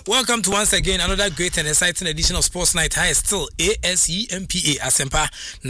Welcome to once again another great and exciting edition of Sports Night. Hi, still ASEMPA Asempa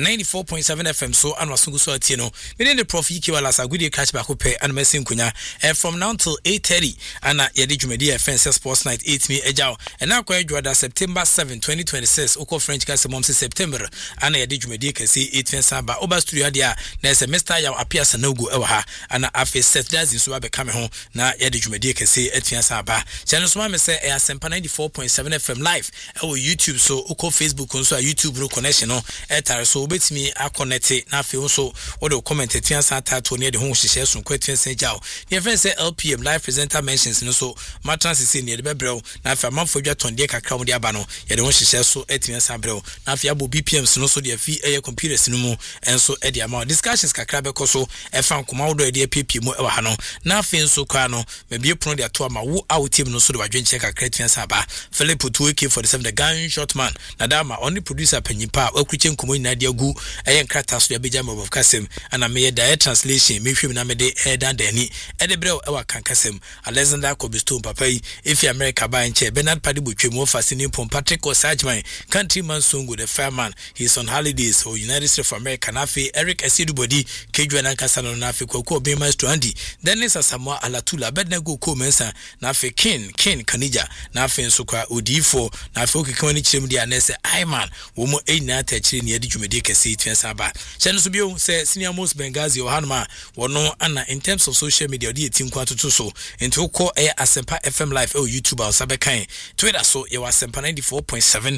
94.7 FM. So and wasungu so atieno. Within the Prof Iki wala sa good catch back up and messing kunya. And from now till 8:30 and yedi jumedi FNC Sports Night 8 me ejao. And now kwa jwada September 7, 2026. Oko French kase momsi September and yedi jumedi kase 8 fensa ba oba studio dia na semester ya appear sanogu ewa ha and afi set days in so be kame ho na yedi jumedi kase 8 fensa ba. Channel so ma say Asempa 94.7 FM live on YouTube, so uko Facebook on so YouTube no connection no etare so obetimi a connect na afi so what comment etiansa tato near the home share so kwetwense jaw the event say LPM live presenter mentions no so matran sisi near the bebrel na afi amamfodwa tonde kakra mo de aba no ye de home share so etiansa brel na afi abo BPM no so de afi computers no mu enso e de ama discussions kakra be ko so e fan koma wo de PP mu e wa ha no na afi so kwa no me bie pro de ato ama wo out team no so de wadwenche kakra Saba Philip Tueke for the gunshot man Nadama only producer Penyipa Okuchen Kumo na Diagu ayen kratas de Abijam of Kasem and I made the translation me him na me de dan dani Edebrel ewa kan Kasem Alexander Kobisto Papai if America by enche Bernard Padibu Chemo fascinating from Patrick Osajman countryman Songo the fireman he's on holidays for United States of America nafi Eric Esidubodi Kejuana Kasano nafi Koko Bema Strandi Dennis Asamoah Alatula Bednego Komensa nafi Ken Kanija na afen so kwa odifo na afi okekani chirem dia na se ai man wo mo enya ta chire ne yadi dwumede kase twensa ba chene so bio se senior most Bengazi ohanma wono ana in terms of social media di etim kwa toto so enti ko Asempa FM live on YouTube or sabekan Twitter so you Asempa 94.7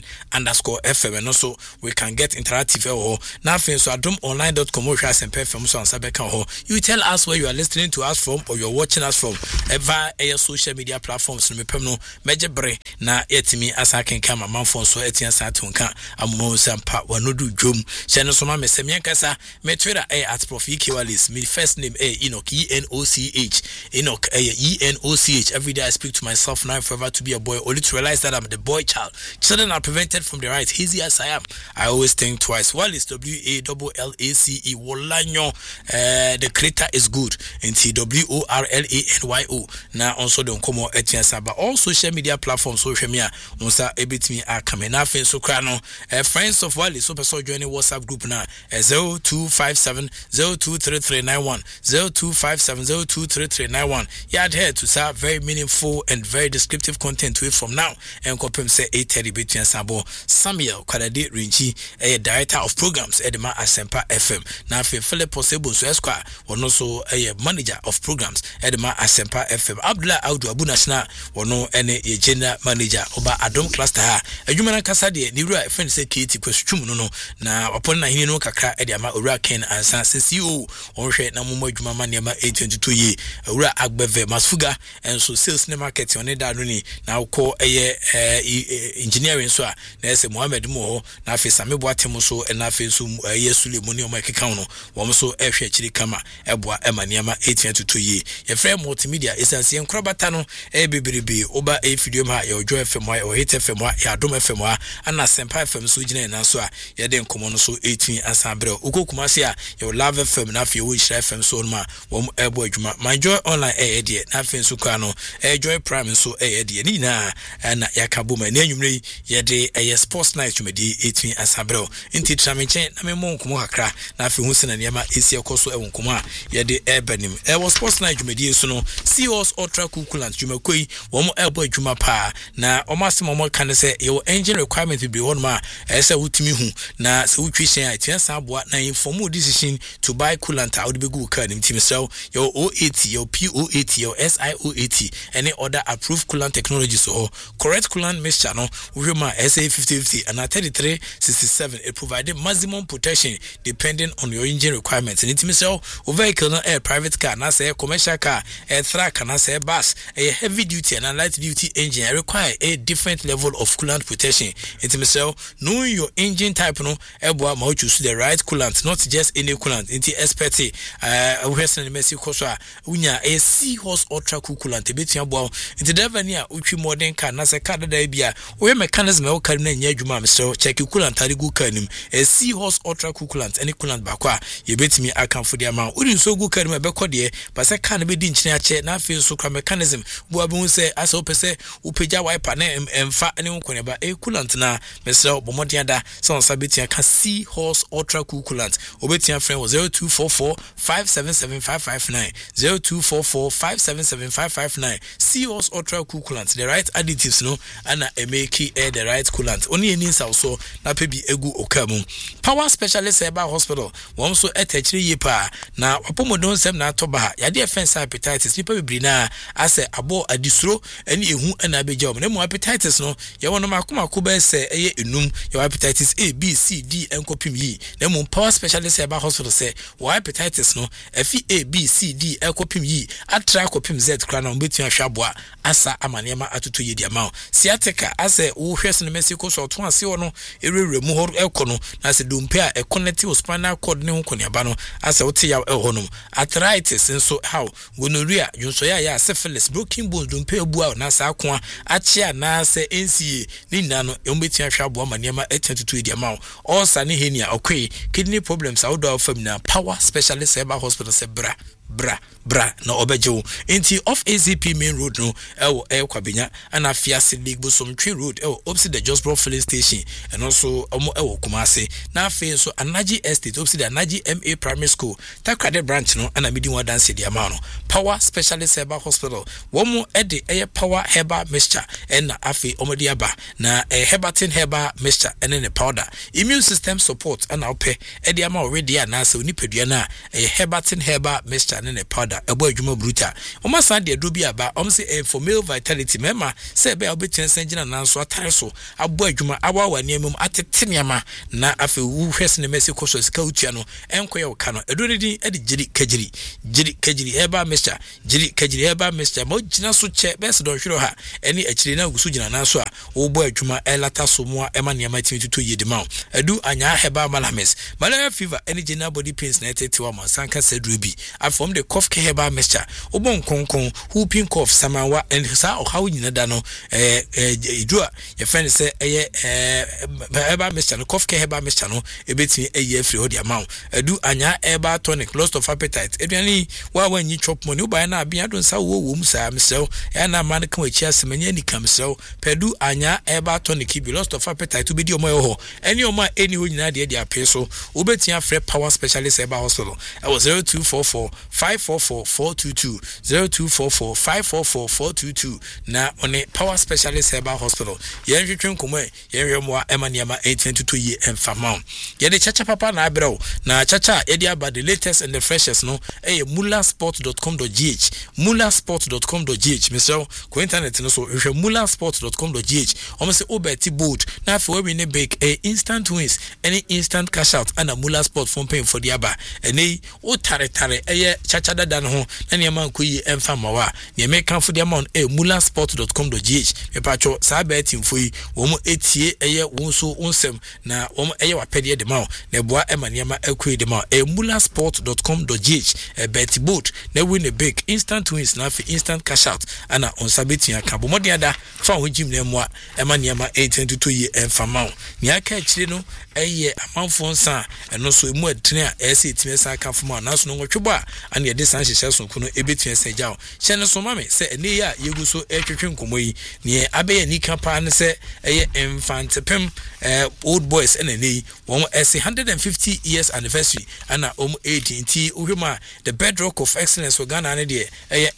_FM and also we can get interactive ho na afen so adomonline.com or Asempa FM so sabekan ho you tell us where you are listening to us from or you're watching us from via social media platforms no mepem no mejebre na yetimi asaken kama manfon so etian satonka amumo sampa wanodu dwom chene so ma mesemien kasa me Twitter at Prof Ikiwalis me first name Enoch Enoch ENOCH every day I speak to myself now forever to be a boy only to realize that I'm the boy child. Children are prevented from the right easy as I am. I always think twice. Wallace WALLACE Wolanyo the creator is good and WORLANYO now also don't come out etian saba all social media platforms social media onsa ebitimi akame na afen so kra no friends of Wallace so person join WhatsApp group na 0257023391 0257023391 you adhere to say very meaningful and very descriptive content way from now and kopem say 8:30 between Sabo Samuel Kwadade Rinchi director of programs Edema Asempa FM na afen Philip Possible so esquire wono so manager of programs Edema Asempa FM Abdullah Audu Abunashna wono ene ye general manager oba Adom cluster ha adwuma na kasa de ni wura friend say KT kwasutwum no na wapon na hini no kakra e de ama owura Ken ansa CEO onhwe na momo adwuma ma nema 822 ye owura Agbeve Masfuga enso sales ne market on da no ni na ukọ engineering so a na ese Mohammed mo ho na afi Samebo atemo so na afi so Yesule mo ni o makeka no wo so ehwe akiri kama eboa ema nema 822 ye ye frame multimedia esanse enkrobata no bebrebe oba video ma ya Ojo FM ya Hit FM ya Adom FM ana Asempa FM so gina na so a ye de nkomo no so 18 asabre ukokumase a ya Love FM na afi wo Shira FM so ma wo ebo adwuma my joy online de na afi so kwa no joy prime so de ni na na yakabo ma na anwumre ye de sports night tumedi 18 asabre nti tramenchen na me mo nkomo kakra na afi hu sena niam esi ekoso e nkomo a ye de ebenim was sports night tumedi so no COS ultra coolant jumakoi wo ebo adwuma pa na omasem mo kan se your engine requirement be one ma ese wutimi hu na se wutwi hyen a tiensa aboa na inform decision to buy coolant out be go car nim timi so your O80 your P080 your SI080 any other approved coolant technology so correct coolant mixture no we ma SA5050 and 3367 it provided maximum protection depending on your engine requirements and timi so o vehicle no a private car na say commercial car a truck na say bus a heavy duty and a light duty engine require a different level of coolant protection. Into myself, knowing your engine type no eboa ma choose the right coolant, not just any coolant. Into expert Western Messi Kosa unya a Seahorse ultra cool coolant bit abo into devania uchi modern car na se car da bia we mechanism e ka na nya adwuma Mr. check coolant ari go kanim a Seahorse ultra cool coolant any coolant bakwa ye betimi akan for the amount uri so go kanim be ko de ba se car na be di nchine ache na afi so kwa mechanism bo abun se asa opese upeja wiper na emfa ene nkoneba coolant na mesra bomodian da so sabetia ka Sea Horse Ultra Cool Coolant obetia friend 0244 577559 0244 577559 Sea Horse Ultra Cool Coolant the right additives no ana make the right coolant oni eni so na pebi egu okamu Power Specialist Herbal Hospital won so etachiri yipa na apomodon sem na atoba yade offense hepatitis nipa bibiri na ase abo adisuro eni ehu na abeja om na mu hepatitis no ye wono makoma be se eye enum ye hepatitis A B C D enkopim yi na mu Power Specialist Herbal Hospital se wo hepatitis no efi A B C D enkopim yi atra kopim Z kra na mbetua hwaboa asa amanema atutu ye dia ma sciatica ase wo hwese no mesiko so to ase wo no erewre mu hor ekono na se dompe a connect spinal cord ne ho koniaba no ase wote ya ehonum arthritis nso how gonorrhea yonso ya syphilis broken bones dompe abua na sa akoa achia na se NCA ni nna no embetia hwabo amanema etentutu dia ma ulcer ne henia okwe kidney problems outdoor fam na Power Specialist Herbal Hospital se bra na obejo enti off ACP main road no ewo kwabenya ana fiase league bosom tree road opposite the Josbro filling station and also ewo Kumase na afi so Anaji Estate opposite the Anaji MA Primary School Takrade branch no ana midi one dance dia ma no Power Specialist Herbal Hospital womo ede Power Herbal Mixture na afi omodi aba na Herbatin Herbal Mixture and ne powder immune system support ana ope ede ama already na se onipadua na Herbatin Herbal Mixture and ne powder ebo adwuma bruta oma san de dobi aba say for male vitality mema say be obetin senjina nanso atare so abo adwuma awawa niamum ateteniama na afi wu hwese ne mesiko so sika utua no enkoye wo kano edoredi edi jiri kejiri Herbal Mixture jiri kejiri Herbal Mixture mo gina so che bes don hwiro ha eni akire na gusu gina nanso a wo bo adwuma elata so mo ema niama timitutu yedima edu anya Herbal Malames malaria fever eni general body pains na etetiwa ma sanka sedrubi from the cough Herbal Mixture obon konkon whooping cough samawa and sa o how nyina da no idua your friend say Herbal Mixture no cough Herbal Mixture no ebetimi free odi amount edu anya Herbal Tonic loss of appetite eduani wa wanyi chop money uba na abia don sa wo musa mesel ya na man kan wachi asemanya ni kamsel pedu anya Herbal Tonic bi loss of appetite ubedi omo ho eni omo eni ho nyina de apeso ubetia free Power Specialist Herbal Hospital 0244 544-422 0244 544-422 na one Power Specialist Herbal Hospital yenhwetwe nkomwe yenhwemwa emaniama 822 ye emfama yede chacha papa na abrew na chacha yede aba the latest and the freshest no mulasport.com.gh mulasport.com.gh mesel ko internet no so hwe mulasport.com.gh omse obeti board na for we ne bake instant wins any instant cash out and a Mulasport phone pay for the aba ene o tare chacha dada no ho na ne man koyi emfa mawa ne me kan for the amount mulasport.com.gh me pacho sa ba timfo wo mo etie wo so onsem na wo mo wapede de ma na boa ema ne ma akoi de ma mulasport.com.gh bet boat na win a big instant wins na for instant cash out ana on sabetia ka bo modern da fa ho jim na moa ema ne ma 822 ye emfa mawo ne aka akire no amanfo nsa eno so emu adene a ese etime sa ka fo ma na so no nwotwebo a ana ye de san hyehyɛ so kono ebetue se gyawo hyɛ no so mame se ene ya yegu so etwetwe nkomo yi ne abeye nika pa ne se infantepem old boys ene nei won ese 150 years anniversary ana 18 uhwema the bedrock of excellence for Ghana ne de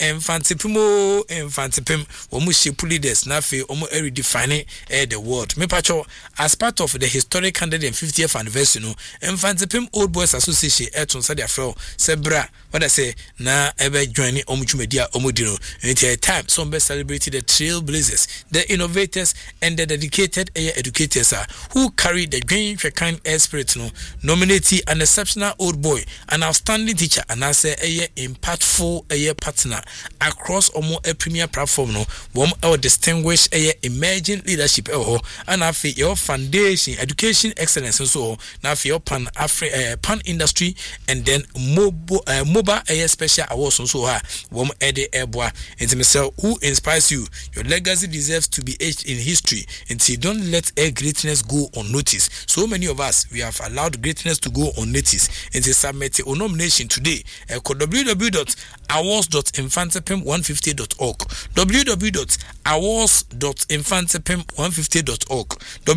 infantepem wo mu shape leaders na fe redefine the world me pacho as part of the historic 150th anniversary no infantepem old boys association eton sa dia fro sebra what I say na ebe join omutwumedia omudino in time some be celebrated the trailblazers the innovators and the dedicated educators who carry the green kind spirit no nominate an exceptional old boy an outstanding teacher and I say impactful partner across a premier platform no our distinguished emerging leadership and I feel your foundation education excellence and so now for your pan industry and then mobile Silver a special awards so ha wom ede eboa enti mesel who inspires you. Your legacy deserves to be etched in history, and you don't let a greatness go unnoticed. So many of us, we have allowed greatness to go unnoticed. And to submit a nomination today at www.awards.infantepim150.org, www.awards.infantepim150.org,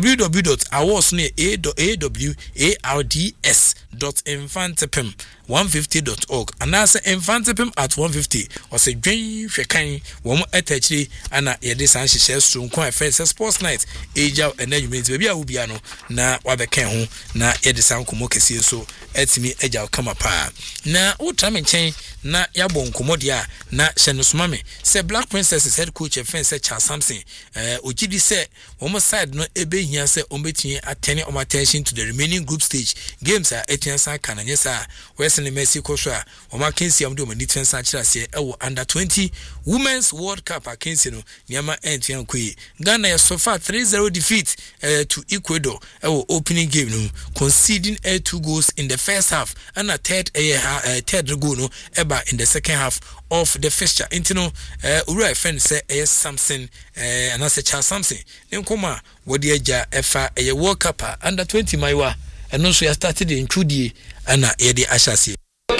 www.awards.infantepim150.org, and that's infantepim at 150 or say dream shekan one etachri ana yede san hyehyɛ so nko afense sports night eja and then you mean baby a wo bia no na wabɛkan ho na yede san komo kɛsie so etimi eja kama pa na wo tra me nkyɛn na yabɔ nkomo dia na hyɛ no soma me say Black Princesses head coach afense Charles Samson ogidi sɛ wɔn side no ebehia sɛ ombetumi atene attention to the remaining group stage games a etiansa kana nyesa wɛsɛ ne Messi kɔso a wɔn akensi am de wɔn nitwensa kyerɛ ase ɛwɔ under 20 Women's World Cup akensi no niama entian koyi Ghana so far 3-0 defeat to Ecuador ɛwɔ opening game no conceding 2 goals in the first half and a third goal no eba in the second half of the fixture intino ura friend say Samson and I say Charles Samson nkoma wodi agya efa World Cup under 20 maiwa and also you started in Chudi and yedi ashasi.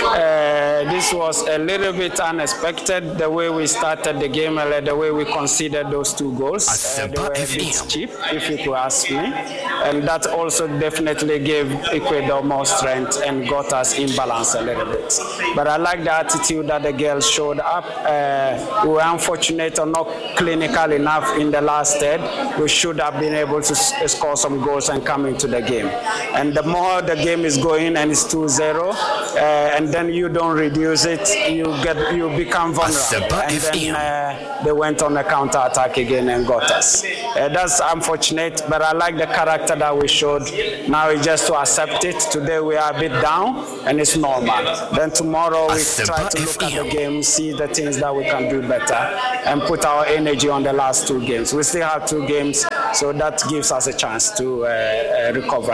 This was a little bit unexpected, the way we started the game, the way we conceded those 2 goals. They were a bit cheap, if you could ask me. And that also definitely gave Ecuador more strength and got us in balance a little bit. But I like the attitude that the girls showed up. We were unfortunate or not clinical enough in the last third. We should have been able to score some goals and come into the game. And the more the game is going and it's 2-0, and then you don't reduce it, you become vulnerable. And then they went on a counter-attack again and got us. That's unfortunate, but I like the character that we showed. Now it's just to accept it. Today we are a bit down, and it's normal. Then tomorrow we try to look at the game, see the things that we can do better, and put our energy on the last 2 games. We still have 2 games, so that gives us a chance to recover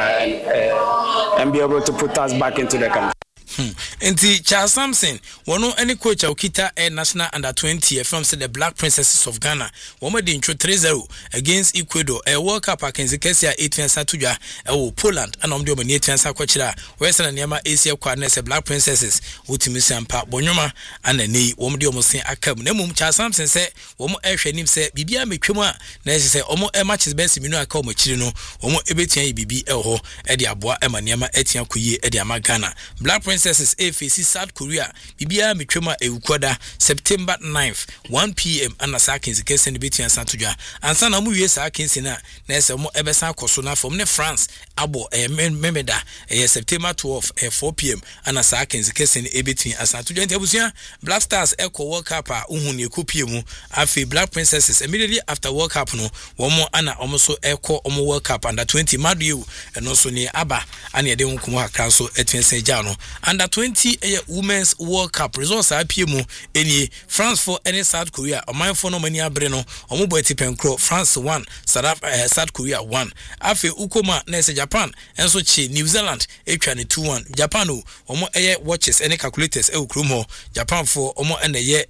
and be able to put us back into the country. Enti Charles Samson wono any coach Okita national under 20 from say the Black Princesses of Ghana womo de intro 3-0 against Ecuador World Cup against Kesia 8 Tuja Poland and omde omani 8 kwachira wesa na niama Asia kwa na say Black Princesses wotimi sampa bonyoma ana nei womde omosen akam na mum Charles Samson say womo ehwe nim say bibia metwem a na say omo matches best minu aka omo chiri no womo ebetia bibi eho e de aboa ema niama etia koye e de ama Ghana Black Princesses AFC South Korea bibia metwema ewukoda September 9th 1 p.m. ana sakenzi kese ne betia santudwa ansa na mu wie sakenzi na ese mo ebesa akoso na fom ne France abo memeda September 12 4 p.m. ana sakenzi kese ne ebetia asantudwa ntiabusia Black Stars Eco World Cup uhun ne kopie mu afi Black Princesses immediately after World Cup no womo ana omoso Eco omo World Cup under 20 madu eno so ne aba ana yede nkomo akran so etwense gya no under 20 Women's World Cup results are PMU any France for any South Korea or my for no many abreno or mobile pencro France 1 South Korea 1 afe ukoma nese Japan and so chi New Zealand etwane 2-1 Japan or more watches any calculators ukrumo Japan for omo and ye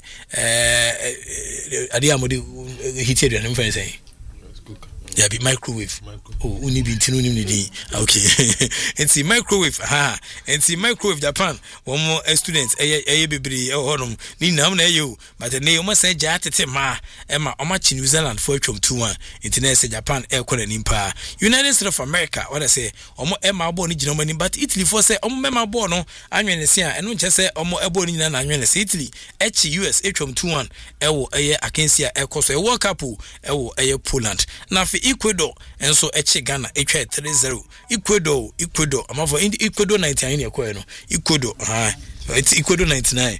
adiamodi hited and say yeah, be microwave. Oh, uni bintinu ni okay. And see microwave. And see microwave Japan. One more students. Bebre. Oh, ni nam na you. But the name must say jatete ma. Emma, omachi New Zealand for 2-1. Internet say Japan air calling impa. United States of America. What I say? Omo Emma born in Germany, but Italy for say omo Emma born no. Anwen say and don't just say omo ebo ni na anwen say Italy. US 2-1. Ewo akensia air course. E World Cup. Ewo Poland. Now Ecuador and so eche Ghana 3-0 Ecuador amafo Ecuador 99 yakwa no Ecuador it's Ecuador 99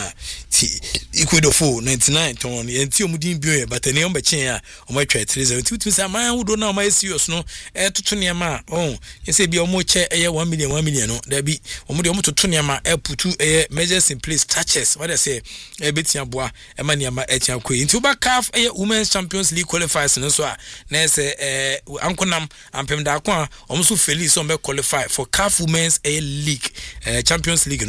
Ecuador 499 ton enti omudin bio but ne omba chen a omo atwa 3-0 tutu say man wodo na omo serious no toto ne ma say bi omo che 1 million no da bi omo de omo toto ne ma putu measures in place touches what I say betia boa e ma ne ma etia koi nti oba CAF Women's Champions League qualifiers no so a na say ankonam ampem da kwa omo so Felix omo qualify for CAF Women's League Champions League no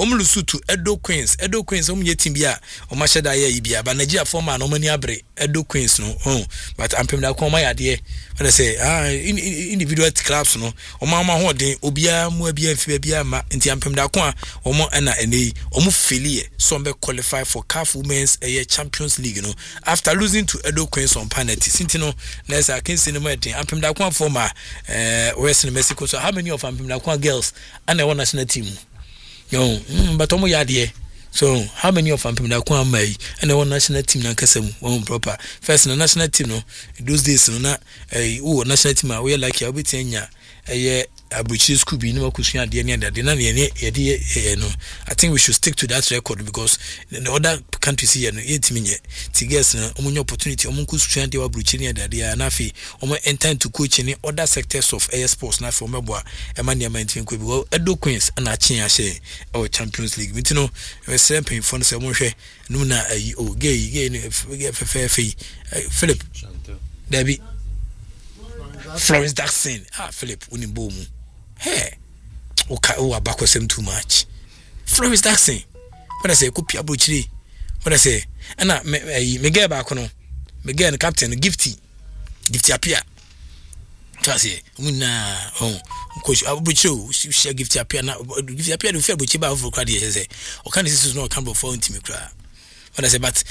omlusu to Edo Queens omye team bia omasheda ya ibia ba Nigeria former no mani abre Edo Queens no but ampemda ko ma yade when I say individual clubs no omama ho den obia mu abia mfi bia ma nti ampemda ko a omo na ene omo failure so be qualify for CAF Women's Champions League no after losing to Edo Queens on penalty sinti no na say akensi no ma den ampemda ko former Western Mexico. So how many of ampemda ko girls and the national team but omo yade. So how many of them people come mai and the national team na kasam one proper first the national team no those days no na national team we like ya obetenya abuchi school bi no makusua de ne de na ne no I think we should stick to that record because in the other countries here no yetiminye tigers no omunye opportunity omunkusua de abuchi ne de na fi omo enter to coach in other sectors of air sports na for meboa emania maintain ko bi Edo Queens na chin ahye our Champions League we no we sempin for no se mo hwe no na gay Philip Debbie Florence Daxon Philip unimbomu hey o abakosem too much Florence Daxon what I say kopia brochiri what I say na me get back no me get captain Gifty appear tase una coach abucho share Gifty appear na Gifty appear do fear brochiri ba for crowd here say o kan this is no can for intimi kra what I say but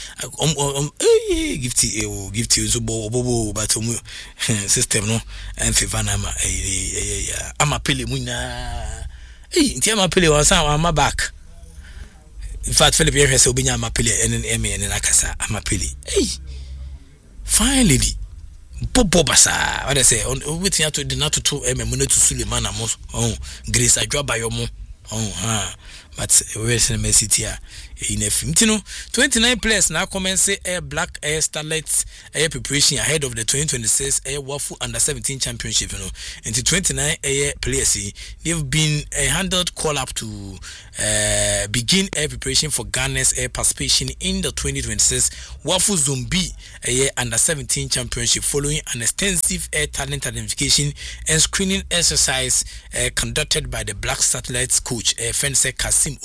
Gifty so bobo but system no and favor na ma ama pele muna nti ama pele wan san ama back in fact Philip here say obinya ama pele en akasa ama pele finally bobo basa what I say wetin to the not to ememu to Suleiman amos Grace Adwoba yomo but Western City in a film 29 players now commence a black air starlights air preparation ahead of the 2026 air Wafu under 17 championship into 29 air players they've been handled call up to begin air preparation for Ghana's air participation in the 2026 Wafu Zombi air under 17 championship following an extensive air talent identification and screening exercise conducted by the black satellites coach Fense Kasim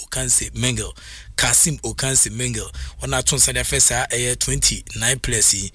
Okanse Mengel on our turn side first 29 players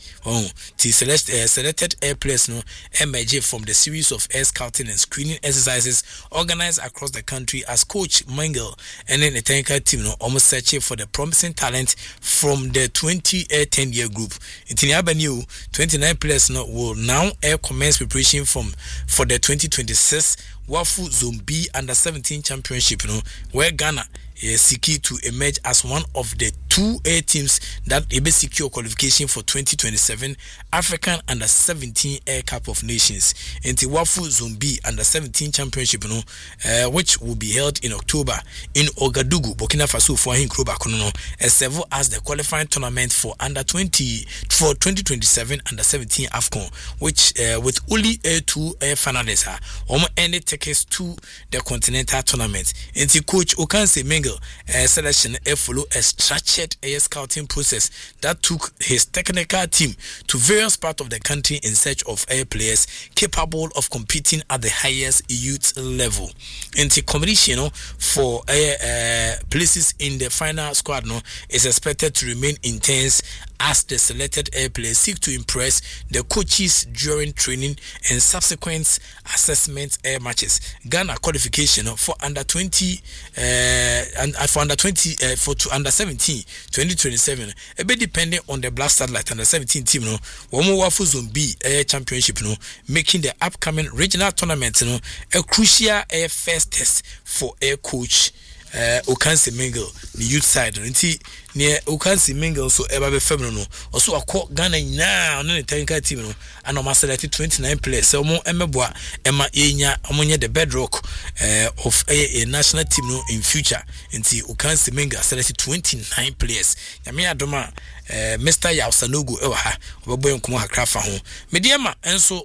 selected air players no emerge from the series of air scouting and screening exercises organized across the country as coach Mengel and then the technical team no almost searching for the promising talent from the 10-year group. In Tiniabani 29 players no will now commence preparation for the 2026 Wafu Zombi under 17 championship where Ghana is key to emerge as one of the 2 A teams that will secure qualification for 2027 African under 17 Air Cup of Nations. In the Wafu Zombi under 17 championship which will be held in October in Ouagadougou, Burkina Faso for Hinkroba as serve as the qualifying tournament for under 2027 under 17 AFCON, which with only 2 finalists any tickets to the continental tournament. In the coach Okanse Mengel selection follow a structured air scouting process that took his technical team to various parts of the country in search of air players capable of competing at the highest youth level. And the competition for places in the final squad is expected to remain intense as the selected air players seek to impress the coaches during training and subsequent assessment air matches. Ghana qualification for under 20 and for under 20 for under 17 2027 a bit depending on the Black Satellite under 17 team Wafu Zombi air championship making the upcoming regional tournament a crucial air first test for air coach Okanse Mengel the youth side nti near Okanse Mengel so eba be feminine also akọ Ghana now on the technical team and almost selected 29 players so mo emeboa ema yenya omonye the bedrock of a national team in future nti Okanse Mengel selected 29 players nyame adoma Mr. Yausanogo ewa ha obeboy nkomo hakra fa ho mediama enso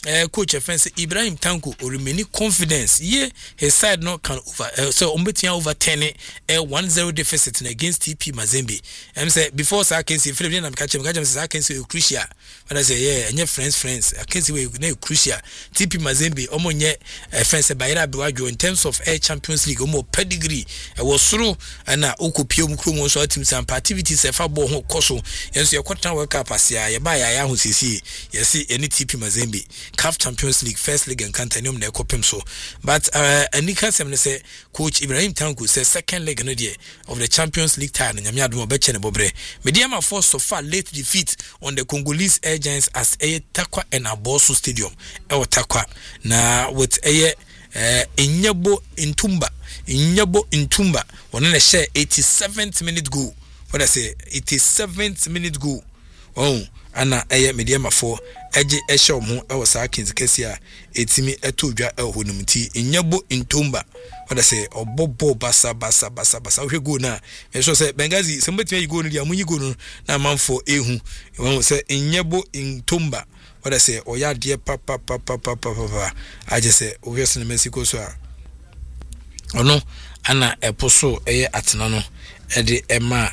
coach offense Ibrahim Tanko or remaining confidence his side not can over so umbetia over 10 1-0 deficit against TP Mazembe. Say before I can see Philip and catch him I can see crucial but I say and your friends I can see we crucial TP Mazembe omonye offense Bayra Biwajo in terms of Champions League more pedigree was through and okopio mkrumo so teams and activities e fa ball ho koso yenso ye kwatan world cup asia ye ba ya ho sisi ye see any TP Mazembe CAF Champions League first league and Cantanium na ekopem so but anika sem ne say coach Ibrahim Tanko say second leg no there of the Champions League tie na nyame adom obeche ne bobre mediama force so far late defeat on the Congolese Air Giants as Takwa and Abosu Stadium Takwa na with Inyabo Intumba one na share 87th minute goal what I say 87th minute goal ana mediama for show mo was Akins Kesia etimi etodwa ehonum ti Inyabo Intumba what I say obobo basa we go na me so say Bengazi somebody you go no dia munyi go no na manfo ehu won say Inyabo Intumba what I say oya de papa I just say obviously in Mexico so ono ana eposo atena no de ema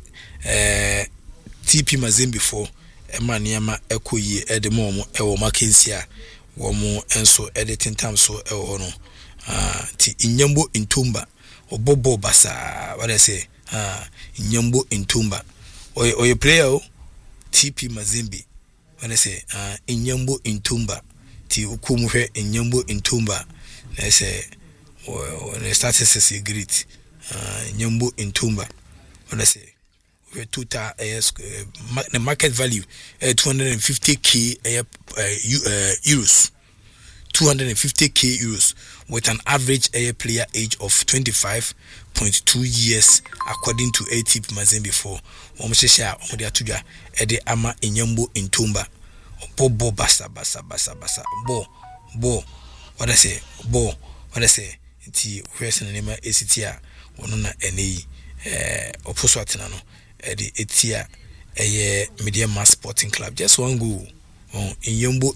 TP Mazembe for ema niama ekoyi de momo ewo makensia wo mo enso editing time so ewo no ti Inyambo Intumba obobo basa what I say Inyambo Intumba oye player TP Mazembe when I say Inyambo Intumba ti ukumuhwe Inyambo Intumba I say when the status is great Inyambo Intumba when I say we total the market value 250k euros 250k euros with an average player age of 25.2 years according to ATP Mazembe for omshesha omodia tudwa ede ama Inyambo Intumba bobo basa bo what I say bo what I say ti question name esitia ono na enei oposo atena no ede etia Media Mass Sporting Club just one goal Inyambo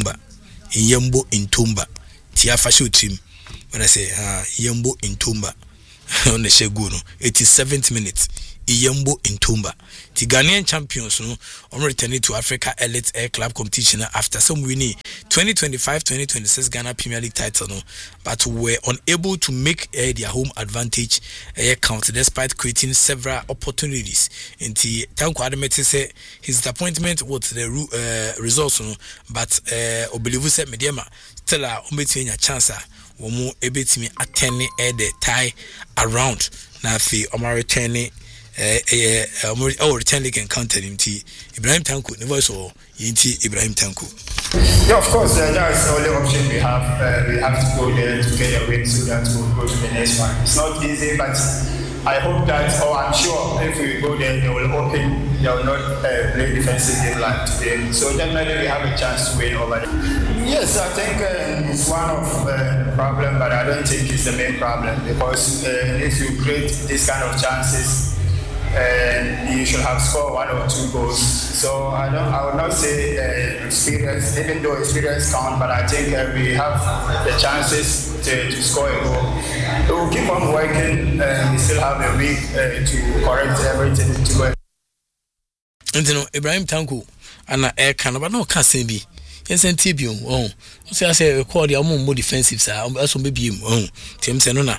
Intumba tia fashion team when I say Inyambo Intumba on the Sheguno 87th minute Inyambo Intumba the Ghanaian champions no on returning to Africa Elite Air Club competition after some winning 2025-2026 Ghana Premier League title no but were unable to make their home advantage count despite creating several opportunities in the Tanko Adamete say his disappointment with the results no but Obelivu said Mediama still are a chance womo ebetimi attend the tie around na fi omar returning return league encounter him ti Ibrahim Tanko never saw yinti Ibrahim Tanko. Yeah, of course, that's the only option we have. We have to go there to get a win so that we'll go to the next one. It's not easy, but I hope that, or I'm sure, if we go there, they will open. They will not play defensive game like today. So definitely we have a chance to win over there. Yes, I think it's one of the problem, but I don't think it's the main problem because if you create this kind of chances, you should have scored 1 or 2 goals. So I would not say experience, even though experience counts, but I think we have the chances to score a goal. We will keep on working. We still have a week to correct everything to go. And you know, Ibrahim Tanko and I can but no can say be. Yes, and Tibium. So I say call the more defensive side. Also maybe Tim Senona.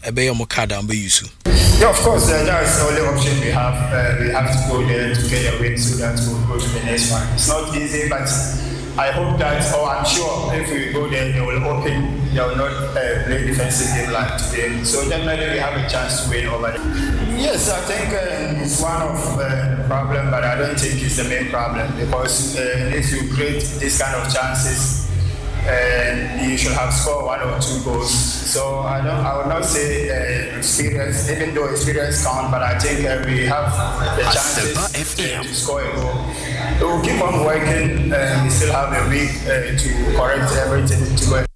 Yeah, of course, that's the only option we have. We have to go there to get a win so that we'll go to the next one. It's not easy, but I hope that, or I'm sure, if we go there, they will open. They will not play defensive game like today. So definitely we have a chance to win over there. Yes, I think it's one of the problem, but I don't think it's the main problem because if you create this kind of chances, you should have scored 1 or 2 goals. So I would not say experience, even though experience counts, but I think we have the chances to score a goal. We will keep on working. We still have a week to correct everything to go.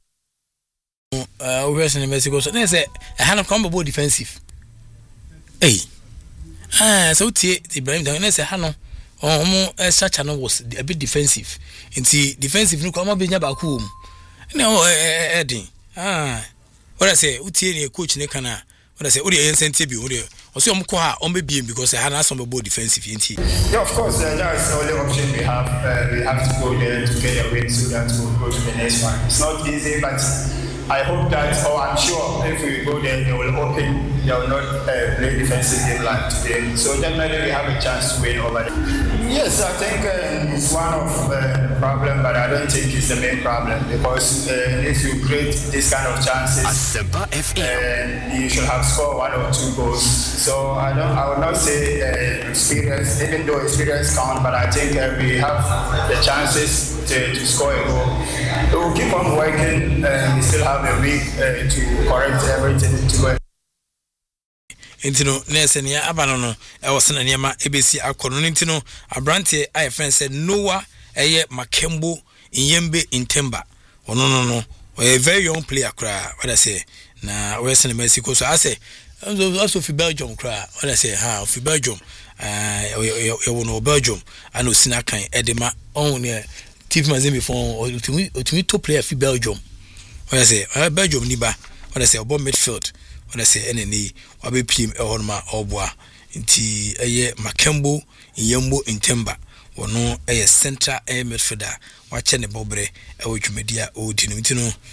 We're in Mexico, so they say a hand of combo defensive. Hey, so the Ibrahim, they say Hano such an was a bit defensive. And see defensive no come up in back home. No Eddie. What I say, Uti coach Nekana. What I say, Udi incentive you. Also, I'm being because I had some about defensive. Yeah, of course, that's the only option we have. We have to go there to get a win so that we'll go to the next one. It's not easy, but I hope that, or I'm sure if we go there, they will open, they will not play defensive game like today. So definitely we have a chance to win over them. Yes, I think it's one of the problem, but I don't think it's the main problem because if you create this kind of chances, you should have scored 1 or 2 goals. So I would not say experience, even though experience counts, but I think we have the chances to score a goal. We will keep on working. We still have a week to correct everything to go. Intino Nesenia Abanono, I was in a Yama ABC Akonintino, a branty I friend said Noah Aye Makembo in Yembe in Temba. Oh no, a very young player cry. What I say now, Western Mexico. So I say also for Belgium cry. What I say, how for Belgium, you know Belgium, I know Sinakan Edema only Tiff Mazin before to me to play for Belgium. What I say, Belgium Niba. What I say about midfield. When I say NNE, wabe PM ehonma obwa nti eye Makembo Yembo Intemba wono eye central air midfielder wache ne bobre ewo dwumedia odi no nti no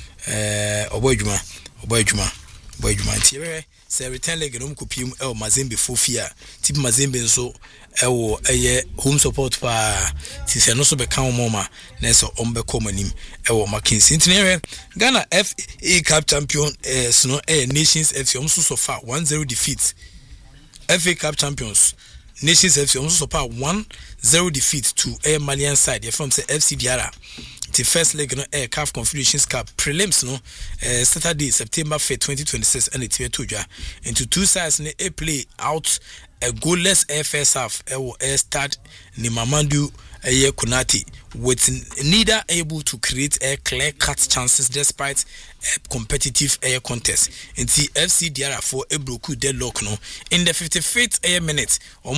obadwuma nti se return leg no mkopiem ewo Mazembe Fofia tip Mazembe nso ewo eye home support pa ti se no so be kan moma na so ombe komanim ewo Mackenzie nti Ghana FA Cup champion sno Nations FC omso so far 1-0 defeat FA Cup champions Nations FC omso so far 1-0 defeat to Malian side from say FC Diarra. The first leg no CAF Confederations Cup prelims no Saturday September 5th 2026 and it's to into 2 sides ne play out a goalless first half start ni Mamadou Konate with neither able to create clear cut chances despite a competitive contest. In the FC Diarra for a broke deadlock no in the 55th minute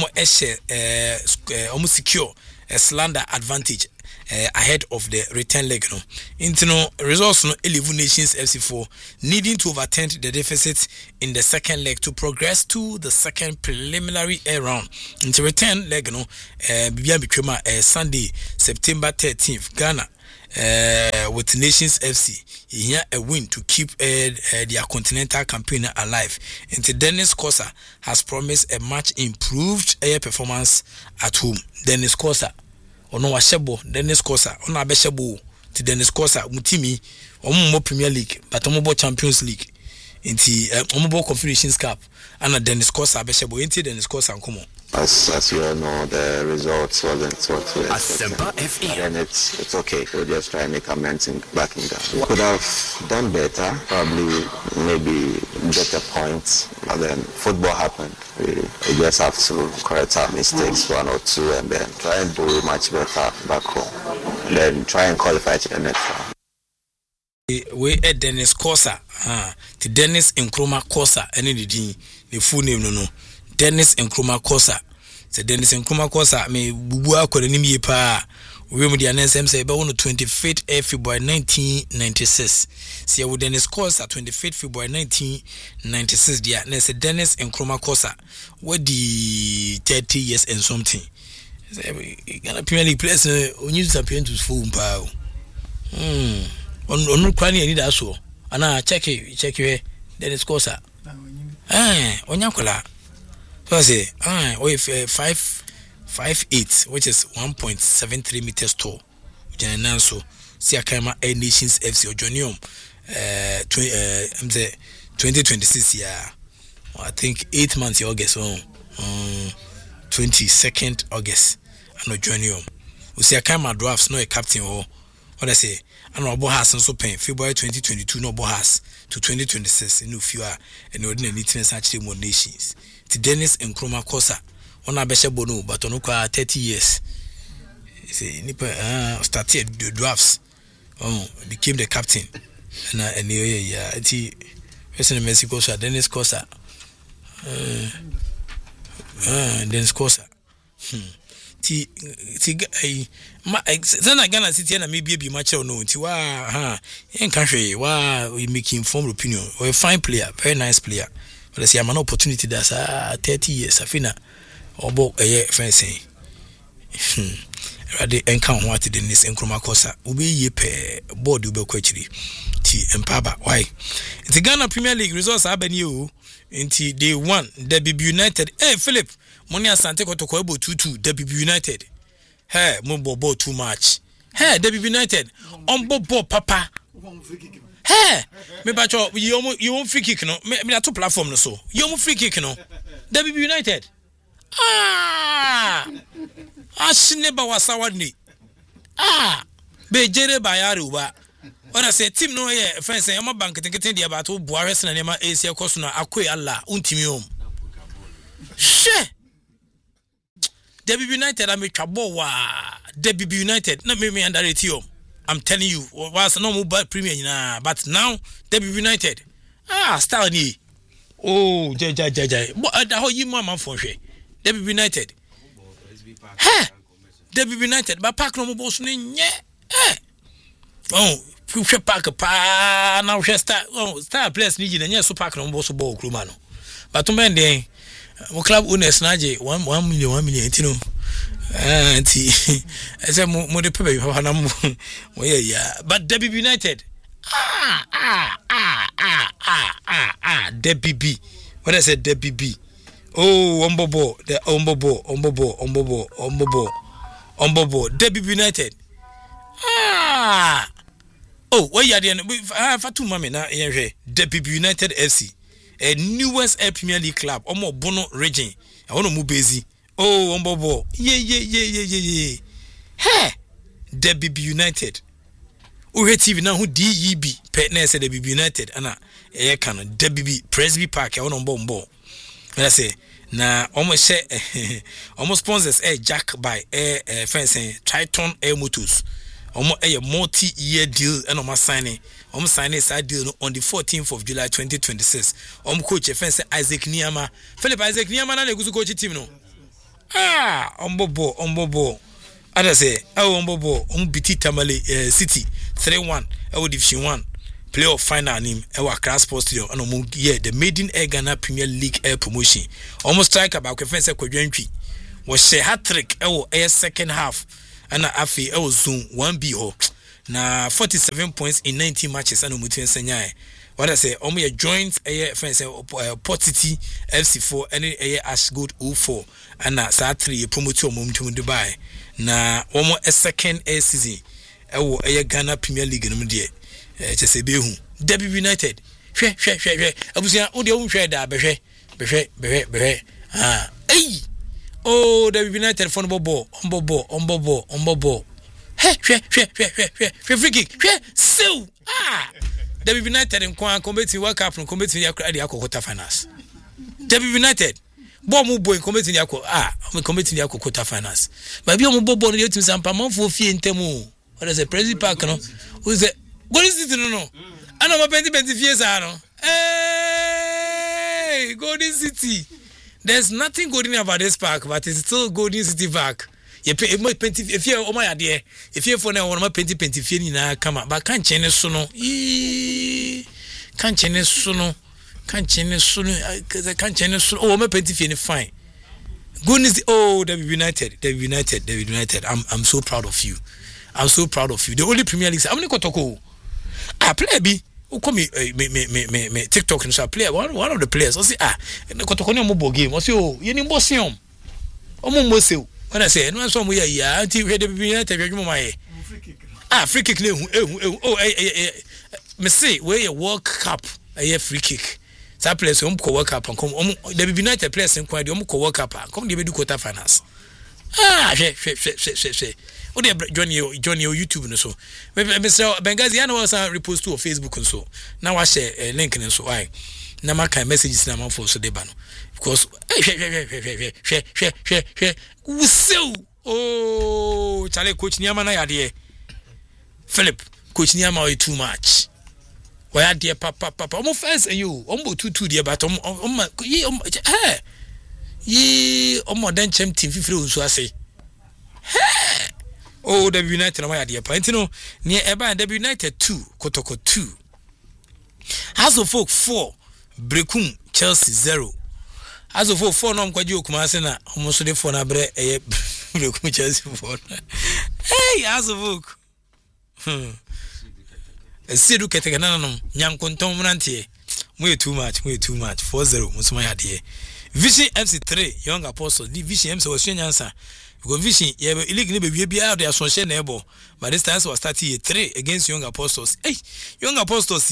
almost secure a slander advantage ahead of the return leg no into no results no 11 Nations FC4 needing to overturn the deficit in the second leg to progress to the second preliminary round into return leg no bibia bitwema Sunday September 13th Ghana with Nations FC here a win to keep their continental campaign alive. Into Dennis Kosa has promised a much improved performance at home. Dennis Kosa ono washebo Dennis Kosa ono abeshebo ti Dennis Kosa mutimi omo Premier League but omo Champions League inti omo Confederations Cup and Dennis Kosa abeshebo inti Dennis Kosa nkomo. As you all know, the results wasn't what we expected. And it's okay. We'll just try and make amends back in that. We could have done better, probably maybe get a point, but then football happened. We just have to correct our mistakes 1 or 2 and then try and do much better back home. And then try and qualify to the next round. We Dennis Kosa, the Dennis Nkrumah Kosa, any the full name no. Dennis Nkrumah Kosa. Say Dennis Nkrumah Kosa me bubu akoranim ye pa. We mu dia nsem say be on 25th February 1996. Say we Dennis Kosa 25th February 1996 dia. Na say Dennis Nkrumah Kosa what the 30 years and something. Say Ghana Premier League players only champion to full pa. On kwani ani da so. Ana check Dennis Kosa. Onyakola. So I say, 5'8", which is 1.73 meters tall. So, see a camera A Nations FC or Jonium 2026 year. I think 8 months August 22nd August. I know Jonium. We see a camera drafts no a captain or what I say. I know Bohas and so paying February 2022 no Bohas to 2026 no fewer and ordinary neatness actually more Nations. Dennis Nkrumah Kosa on a beshebo no but on 30 years. Say nipa started the drafts. Became the captain. And the person in Mexico Dennis Kosa. Dennis Kosa. ti Zana Ghana City na maybe be match or no. Ti wa in country wa we make informed opinion. Or a fine player, very nice player. But I see I'm an opportunity that's 30 years afina obo fencing. Rade encounter what the nis enkroma kosa. Ubi ye pe board ube kwechiri. Ti empaba. Why? The Ghana Premier League results are been you. Inti day 1 WB United. Hey Philip, money asante kotoko ebo 2-2 WB United. Hey, mo too much. Hey, WB United. Bo papa. Hey, me bacho you won't free kick no. Me na to platform no so. You won't free kick no. WB United. Ashineba wasawani. Be jere bayari uba. When I say team no yeah, friends say I'm a bank getting the about Buares and Nema Asia Cosuna Akwe Allah Untimium. She WB United I make Chabowa WB United not me under it you. I'm telling you was no mobile premier but now WB United style ni oh jai but how you mama for she WB United WB United but pack no boss ni we park pa now we star players ni na so park no boss ball kluma no but to men den mo club owners na je 1 million tino anti I say mo de pebe na mo yeah but WB United WB what I said WB oh ombobo the ombobo WB United oh, where you are the Fatu Mame na WB United FC, a newest Premier League club, Omo Bono region. I want to move busy. Oh, Ombobo, yeah. Hey, WB United. Uhe TV na who DEB partner say WB United. Ana can WB Presby Park. I want to bomb. I say na almost share almost sponsors Jack by fencing Triton Air Motors. A multi-year deal and signing side deal on the 14th of July 2026. Coach fence Isaac Niyama. Philip Isaac Niyama na legusu coach team no. Ombobo. Ada say ombobo biti Tamale City 3-1 Division 1 playoff final nim Accra Sports Stadium and the Maiden Air Ghana Premier League air promotion. Almost strike about fence Kwadwantwi. Was she hat-trick air second half. And afi Zoom 1B ho na 47 points in 19 matches and umutu ensenya what I say omo joint friends Potiti FC4 and Ashgood 04 and sa 3 promote omo to Dubai na omo a second season Ghana Premier League no de chese be hu WB United hwe abusia o de o hwe da behwe oh, WB United phone bobo, ombobo. Hey, free kick. So, WB United in competing World Cup and competing the quarter finals. WB United, bomb boy competing the competing the quarter finals. But be on bobo the team some month for fee in Temu. What is a Presby Park? No, who's it? What is it? No, I know my 20 years. Hey, Golden City. There's nothing golden about this park, but it's still Golden City Park. You pay if you're oh my idea. If you're for now, one of my penty na come up, but can't change sono. Can't change sono. Oh, my penty fine. Goodness, oh, WB United. I'm so proud of you. The only Premier League. I'm not going to play B. Who come me TikTok and so play one of the players. I say kotokoni mo game. I say you ni boss yom. Omo mo say when I say no so mo ya anti we dey be na tell you my free kick me say we a World Cup a free kick. That players World Cup and come the be United players in kwadi World Cup come dey do quarter finals. Oh, they Johnny YouTube and so. Mr. Bengazi, I know was repost to Facebook and so. Now I share a link and so. I now my kind messages now for so debano because so oh Charlie Coach Niama na idea. Philip Coach Niama too much. Why are dear papa almost first and you almost 2 dear but ye more than team 50 so I say. Oh, the United na dear point no near eba the United 2 Kotoko 2 House of Folk 4 Brekum Chelsea 0 House of Folk 4 no mkwaji okumase na omoso de 4 na bre Brekum Chelsea 4 hey House of Folk Sidu keteke nananom nyankontom mrantie mo too much 4-0 musuma ya de Vision FC 3 Young Apostles the Vision MC was nyansa because Vision yeah league ni be bia they so share na ebo but this time was starting year 3 against Young Apostles. Hey Young Apostles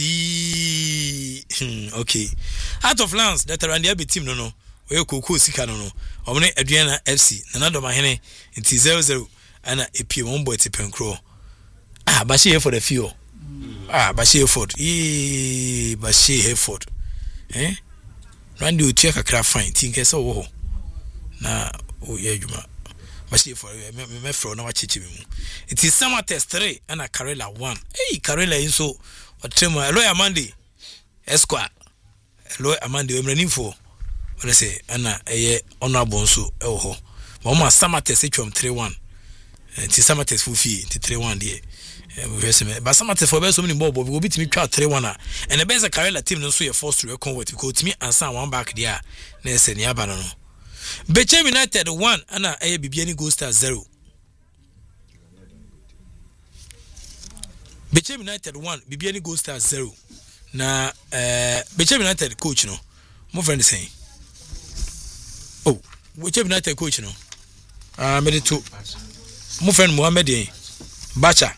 okay out of lands that around the team no we koko sika no omne Aduana FC na do mahene nti 0-0 ana epie one boy tipenkro Bashi here for the few Bashi Hereford Bashi Hereford Randy o tia kakra fine tinke se wo ho na o ye adwuma Bashi for me fro na wa cheche mu it is summer test 3 and a Karela 1 Karela inso otrema Eloy Amande Esquire Eloy Amande we mranim for what say ana eye honorable nso e wo ho but mo summer test etwom 3-1 it is summer test fufi 3-1 there but some at for so many more but we go beat me 3-1 and the best Karela team no so you forced to reckon with because me and some one back there na se ne aba no Bechem United 1 ana aye Bibiani Gold Stars 0 Bechem United 1 Bibiani Gold Stars 0 na Bechem United coach no mo friend saying Bechem United coach no me to mo friend Mohammed Basha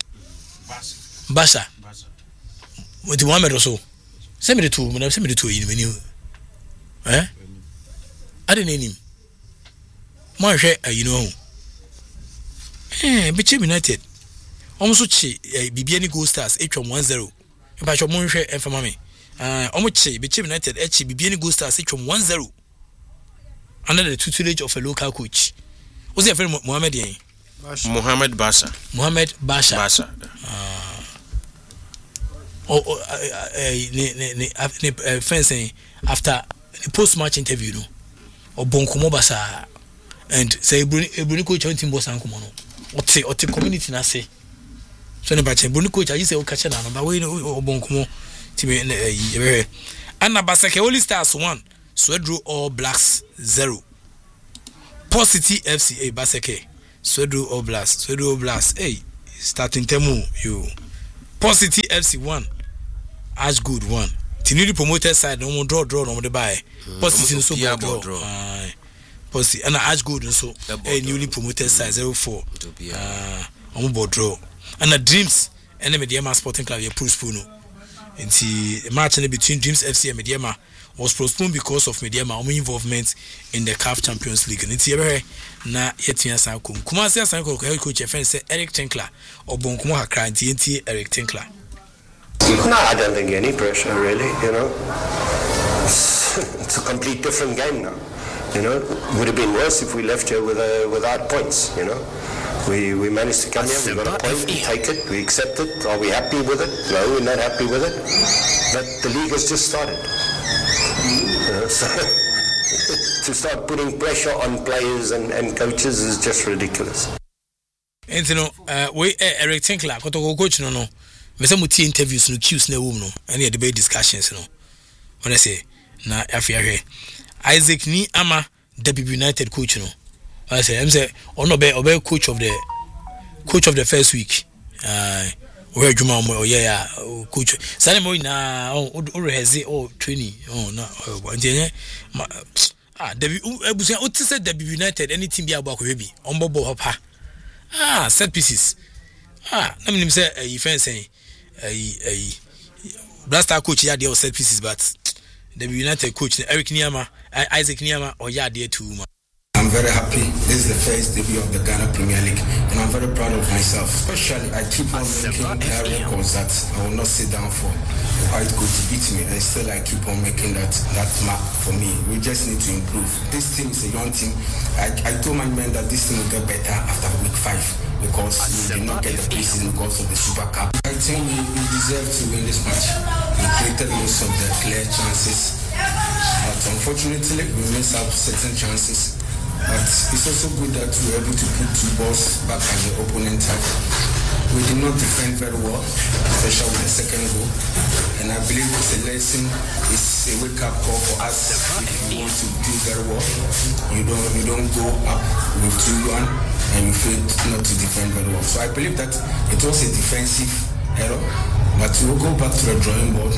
what do Mohammed also send me the two when I send me the two in menu I didn't name him my share you know Bechem United almost Bibiani Gold Stars H110 if I show mon share and for mommy almost Bechem United Bibiani Gold Stars H110 under the tutelage of a local coach what's your friend Mohammed Basha fencing after the post-match interview no Obonkomo basa and say Bruni coach on team boss ankomo no ote community na say so ne bache Bruni coach ayi say o kache na no ba we Obonkomo team Anna Basake Holy Stars 1 Swedru All Blacks 0 Positive FC Basake Swedru All Blacks hey starting temu you Positive FC 1 Ash Good 1 Tinili promoted side no draw no de buy Positive so draw Positive and Ash Good so a newly promoted side 0-4 on draw and Dreams and Mediema Sporting Club postponed the match between Dreams FC and Mediema was postponed because of Mediema involvement in the CAF Champions League and it's here na yetia sankom Kumasi sankom coach friend Eric Tinkler or Bonkomo hakra nti Eric Tinkler. No, I don't think any pressure really, you know. It's a complete different game now. You know, it would have been worse if we left here without points, you know. We managed to come here, we got a point, we take it, we accept it. Are we happy with it? No, we're not happy with it. But the league has just started. You know, so to start putting pressure on players and coaches is just ridiculous. And you know, we Eric Tinkler, coach no. Me say muti interviews no cues na wom no and debate discussions no when I say na afia Isaac ni ama WB United coach no I say ono be coach of the first week we adwuma o yeah coach sane mo na o reheze o training na ntenye ebusia o ti say WB United any team bi abakọ bi ombobo hopa set pieces na me say you fence saying Blaster coach ya dey set pieces but the United coach Eric Niama Isaac Niama or ya dey too much. I'm very happy. This is the first debut of the Ghana Premier League and I'm very proud of myself. Especially I keep on making records that I will not sit down for the white coach to beat me and still I keep on making that mark for me. We just need to improve. This team is a young team. I told my men that this team will get better after week 5. Because we did not get the pieces because of the Super Cup. I think we deserve to win this match. We created most of the clear chances. But unfortunately, we missed out certain chances. But it's also good that we were able to put 2 balls back at the opponent half. We did not defend very well, especially with the second goal. And I believe it's a lesson, it's a wake-up call for us. If you want to do very well, you don't go up with 2-1 and you fail not to defend very well. So I believe that it was a defensive error, but we'll go back to the drawing board.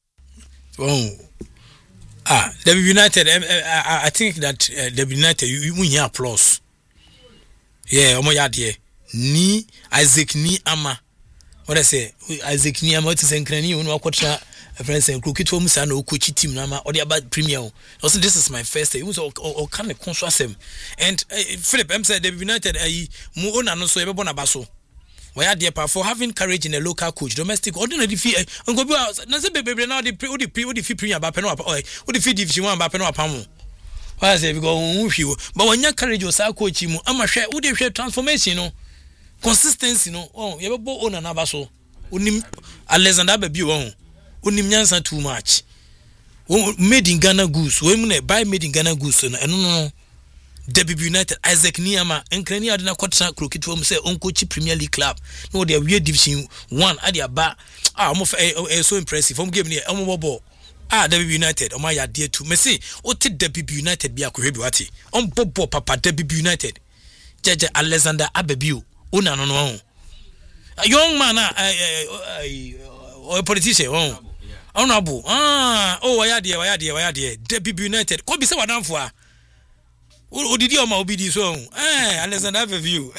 The United, I think that the United, you win here applause. Yeah, ni Isaac ni ama. What I say, Isaac ni ama, what is Nkrani, you know, what friends and crooked home, son, or coachy team, Nama, or the about premier. Also, this is my first day. It was all kind of construct. And Philip M said, the United, more on so ever bonabaso. Why are dear for having courage in a local coach, domestic, ordinary fee, and go out. Naza baby now the fee premier Bapeno or the fee if you want Bapeno Pamo. Why say we go with you? But when you courage yourself, coach, I'm a share, would you share transformation, no consistency, no? Oh, you have a on an abaso. Unim Alexander baby, unim nyansa too much. Made in Ghana goose, women buy made in Ghana goose, and no. Debbie United, Isaac Niama, and Krania did not quite crooked to him say Uncle Premier League Club. No, they are weird Division 1 at their bar. I'm so impressive. I'm giving you a ball. Debbie United, oh my dear to Messi, or take Debbie United be a Kurebuati. Bobo Papa Debbie United. Judge Alexander Abebu, Una no. A young man, or a politician, honorable. Why are dear, Debbie United. What be so down for? Oh, did you ma obedi so? Alexander have a view.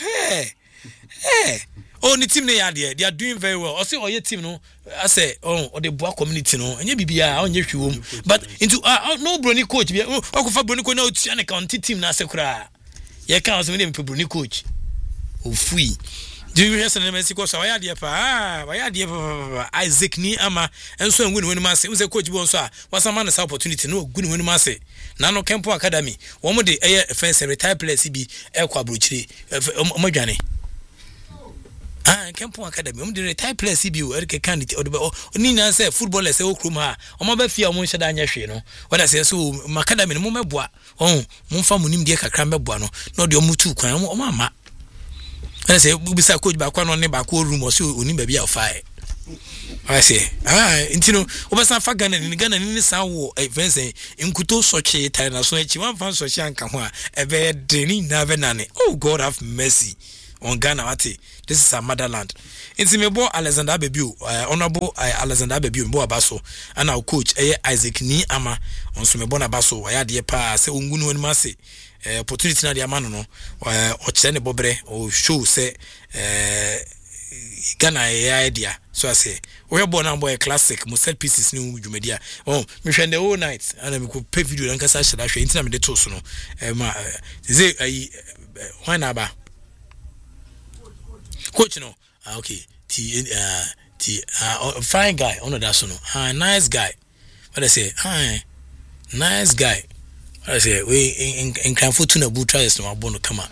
Oh, the team they are doing very well. I say, oh, your team, no. I say, or the Boa community, no. And you be on your home. But into no Brony coach. Oh, for Brony coach, no, China County team, Nasakra. You can't also name for Brony coach. Oh, free. Do you hear some Mexico? So I had Isaac ni ama, and so when Massey was a coach, was a man's opportunity, no good when Massey. Nano Campo Academy, one more day, air fence and retired players, CB, El Quabrucci, Mojani. Campo Academy, the retired players, CB, Eric candidate, or Nina said, footballers, oh, Kruma, or my Befia, Monshadanya, you know. What I say, so Macadam, Momabua, oh, Monfamunim Diaka Cramber Buano, not the Omutu, or Mamma. I say, we say, coach back one on the back room or so, we baby of fire. I say, you know, over some fagan and Ghana in the sound war, a fancy in Kuto Sochi, Tana Switch, one found Sochan Kamwa, a very draining Navenani. Oh, God have mercy on Ghana. This is our motherland. It's me boy Alexander Bebu, honorable Alexander Bebu, Boabaso, and our coach Isaac Ni Ama on some Bonabaso, I had the pass, Ungunu and Massey. Opportunity na dia mano no o chene bobre o show say Ghana idea so I say we born am boy classic mo set pieces ni dwumedia me hwende all night and me ko pay video nka sa sheda hwe intina me de to so no ma say why na ba coach no okay fine guy on that so no nice guy what I say nice guy I say we in Cranford to no boot tries no abono kama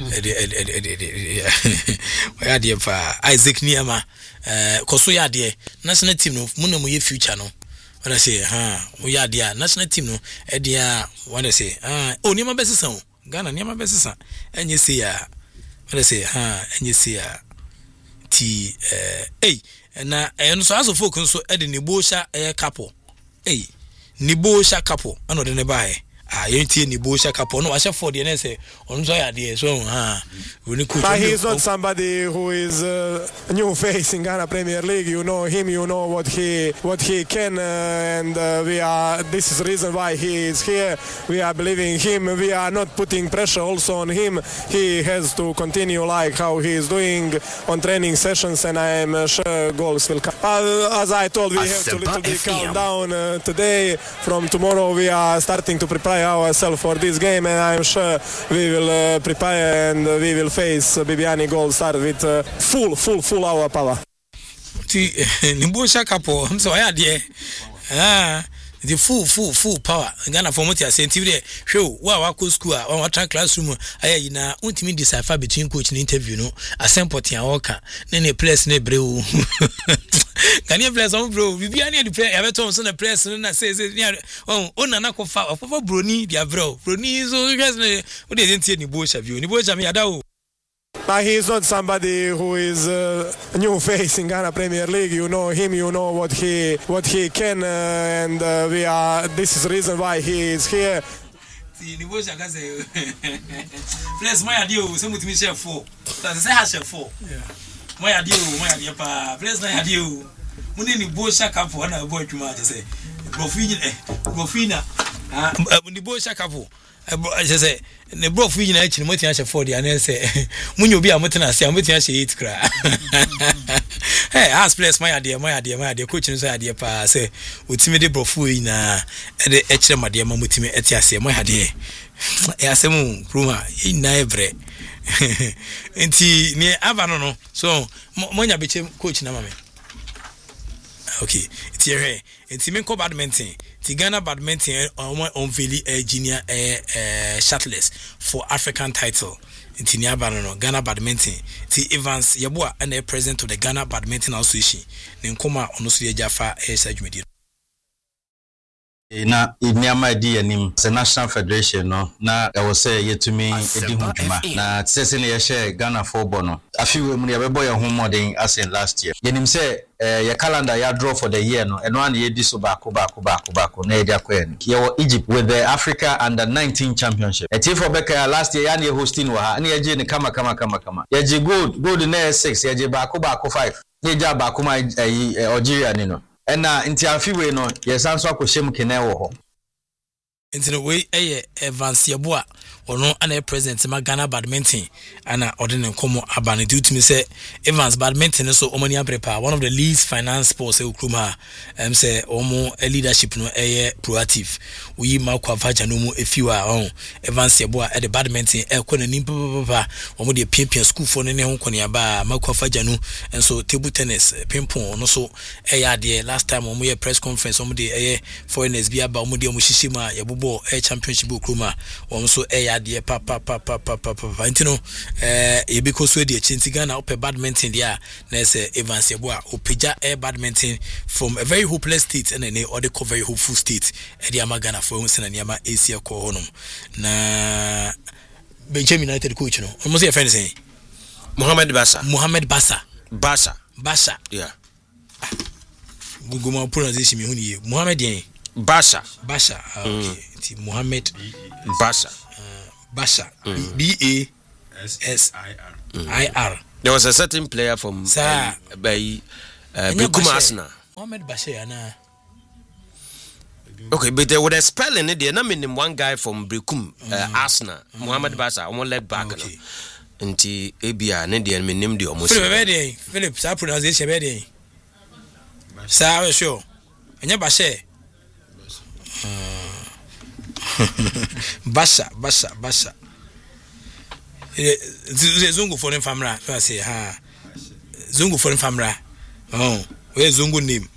why dey for Isaac Niama koso ya dey national team no mu na mu ye future no what I say we ya dey national team no e dey what I say Niama besisa o Ghana Niama besisa enye say ya what I say enye say ya ti na no so as folk so e dey Nibo sha couple Nibo sha couple ano dey ne bae yenti ni Bosha Kapo no washa for the nese on so ya dey so but he is not somebody who is a new face in Ghana Premier League. You know him, you know what he can, and this is the reason why he is here. We are believing in him. We are not putting pressure also on him. He has to continue like how he is doing on training sessions, and I am sure goals will come. As I told, we have to little bit calm down today. From tomorrow we are starting to prepare ourselves for this game, and I'm sure we will prepare and we will face Bibiani Gold Star with full our power. Nimbosha Kapo, so I had the full power. Ghana for what you are saying, show wow, school, or classroom. I na ultimate decipher between coach and interview. No, a sample tia walker, then a place ne brew. Can you bless on bro? We be any the prayer. Ever told on the press and I say, oh, na ko fa broni dia bro. Broni so you guys what they didn't see any bush of you. Ni bush me ada. But he is not somebody who is a new face in Ghana Premier League. You know him, you know what he can, and this is the reason why he is here. See, ni bush aka say. Bless my idea, so much me share 4. That's say has share 4. Yeah. My idea pa. Bless my idea. Muni ni bush aka for na boy tuma say. Grofina. Ni bush aka for. I say the bro fi na echi mo tin ahye 4 dia na say munyo bi amotena ase amotin ahye 8 kra. Hey, ask place my idea coach no say idea pa say otimi de bro fu yi na e de echire made ma motimi eti ase my idea. E ase mu pruma yi na ebre. Enti ni aba no so monya beche coach na mame. Okay, it's here. It's men called badminton. The Ghana badminton on Vili junior shirtless for African title. It's near Ghana badminton. The Evans Yabua and the president of the Ghana Badminton Association. Then come on Osuya Jaffa Sajmedi. Na inyama di anim se National Federation no na e wo say yetumi edi huduma na tsese ne ye share Ghana football no afiwe mu ye bebo ye ho modern as in last year yenim say your calendar ya draw for the year no eno an ye di so baako na ye dia kwen ye wo Egypt with the Africa under 19 championship eti for beka last year ya na ye hosting wa ha na ye je ne kama ye je gold na 6 ye je baako 5 ye ja baako ma Algeria ni no ena nti afiwe no yesanso akoshem kene wo ho nti no we Evans Yabua ono ana president ma Ghana badminton ana ordinary komo abane due to me say Evans badminton so omani abrepa one of the least finance sports ekruma say omo leadership no proactive we makwa vaja no mu efiwa on Evans Yabua the badminton ekona nimpa omo de pimpia school for ne ho kone aba makwa vaja no and so table tennis pimpon no so ade last time omo ye press conference omo de foreigners bi aba omo de omo shishima yabobo championship ekruma omo so de papa intino because we dey chinti Ghana up badminton there na say Evans Yabua opeja badminton from a very hopeless state and an other very hopeful state e dey ama Ghana for unse na niama Asia ko honom na Benjamin United coach no almost your friend say Mohamed Bassa yeah Google pronunciation me huni Mohamed yen Bassa okay Mohamed Bassa B-A-S-I-R. There was a certain player from by Brekum Arsenal. Mohamed Bashir na. Okay, but there was a spelling it there. Na mean one guy from Brekum Arsenal, Mohamed Bassa, on left back. Okay. Nti ebia na dey me name dey almost. Philip, sa pronunciation be dey. Sa we sure. Enya Bashir. Basha. Zungu foreign family. I say ha. Zungu foreign family. Oh, where Zungu name?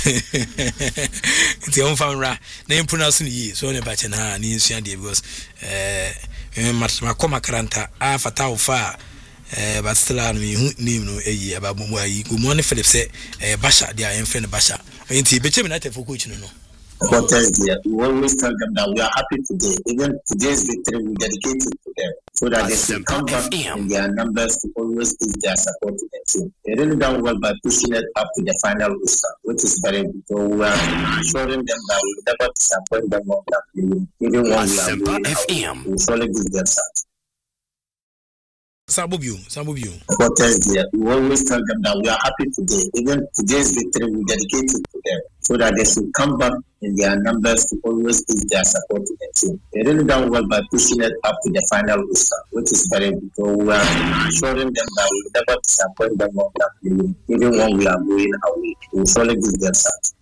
It's your own family. Name pronouncing ye. So ne bachen ha ni nsuan dey because makoma karanta a fatao fa but still I name no about mu ayi. Good morning Philip say Basha dia en friend Basha. Enti be chemi na te for coach no. Supporters there, we always tell them that we are happy today. Even today's victory, we dedicate it to them so that they can come back in their numbers to always give their support to the team. They really done well by pushing it up to the final roster, which is very good. So we are assuring them that we will never disappoint them on that game. Even when we are going out, we will surely give them something. Sambubiu. Supporters there, we always tell them that we are happy today. Even today's victory, we dedicate it to them so that they should come back in their numbers to always give their support to the team. They really done well by pushing it up to the final roster, which is very good. So we are assuring them that we will never disappoint them on that game. Even when we are going away, we will surely give them something.